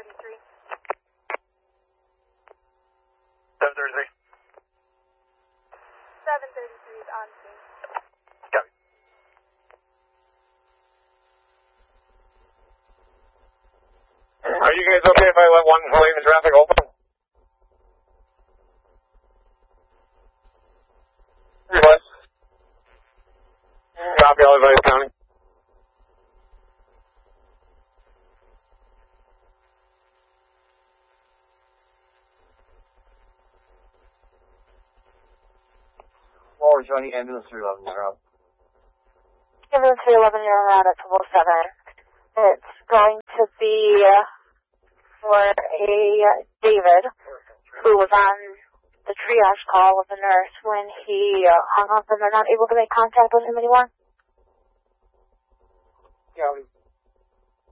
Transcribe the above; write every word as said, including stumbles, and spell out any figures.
thirty-three. seven thirty-three. seven thirty-three is on scene. Copy. Are you guys okay if I let one lane of traffic open? What? Copy, all advice counting. Well, we're joining ambulance three eleven, you're up. Ambulance three eleven, you're around at twelve oh seven. It's going to be uh, for a uh, David, who was on the triage call with the nurse when he uh, hung up and they're not able to make contact with him anymore. Yeah, we